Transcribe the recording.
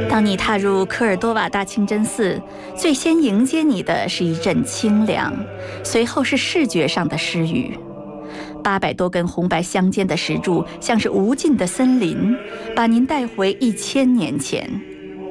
当你踏入科尔多瓦大清真寺，最先迎接你的是一阵清凉，随后是视觉上的诗语。800多根红白相间的石柱，像是无尽的森林，把您带回1000年前。